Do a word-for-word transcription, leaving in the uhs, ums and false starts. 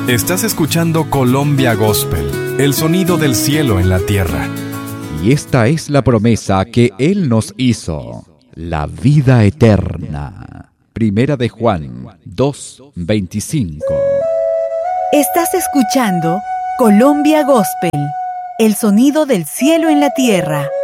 Estás escuchando Colombia Gospel, el sonido del cielo en la tierra. Y esta es la promesa que Él nos hizo, la vida eterna. Primera de Juan dos, veinticinco. Estás escuchando Colombia Gospel, el sonido del cielo en la tierra.